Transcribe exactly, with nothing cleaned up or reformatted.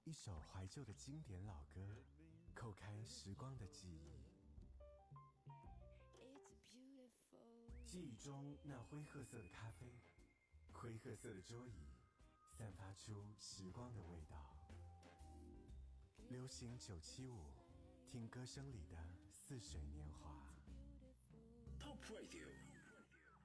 一首怀旧的经典老歌，扣开时光的记忆。记忆中那灰褐色的咖啡，灰褐色的桌椅，散发出时光的味道。流行九七五，听歌声里的似水年华。 Top Radio